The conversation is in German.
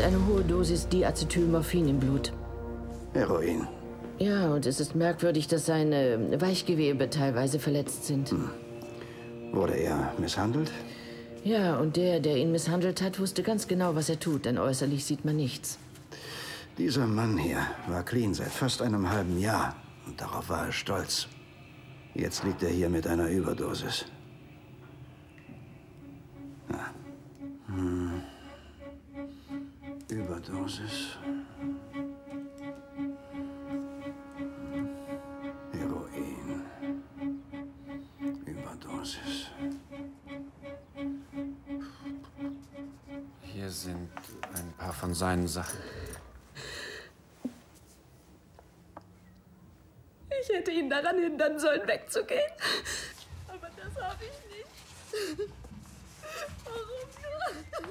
eine hohe Dosis Diacetylmorphin im Blut. Heroin. Ja, und es ist merkwürdig, dass seine Weichgewebe teilweise verletzt sind. Wurde er misshandelt? Ja, und der ihn misshandelt hat, wusste ganz genau, was er tut, denn äußerlich sieht man nichts. Dieser Mann hier war clean seit fast einem halben Jahr. Und darauf war er stolz. Jetzt liegt er hier mit einer Überdosis. Ja. Überdosis. Heroin. Überdosis. Hier sind ein paar von seinen Sachen. Ich hätte ihn daran hindern sollen, wegzugehen. Aber das habe ich nicht. Warum nur?